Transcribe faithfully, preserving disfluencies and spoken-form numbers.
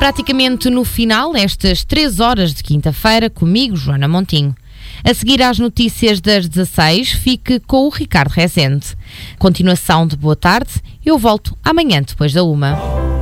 praticamente no final, estas três horas de quinta-feira, comigo, Joana Montinho. A seguir às notícias das dezasseis, fique com o Ricardo Rezende. Continuação de boa tarde, eu volto amanhã depois da uma.